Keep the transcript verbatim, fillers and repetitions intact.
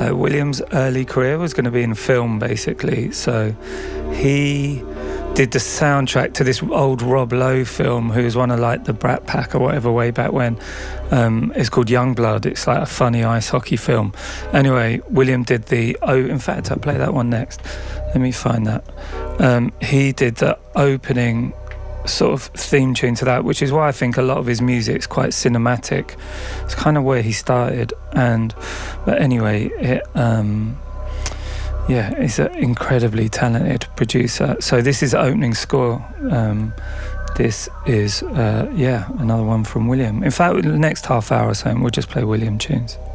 uh, William's early career was going to be in film, basically. So he did the soundtrack to this old Rob Lowe film, who was one of like the Brat Pack or whatever way back when. Um, it's called Youngblood. It's like a funny ice hockey film. Anyway, William did the... Oh, in fact, I'll play that one next. Let me find that. Um, he did the opening sort of theme tune to that, which is why I think a lot of his music's quite cinematic. It's kind of where he started. And but anyway, it... Um, Yeah, he's an incredibly talented producer. So this is the opening score. Um, this is, uh, yeah, another one from William. In fact, the next half hour or so, we'll just play William tunes.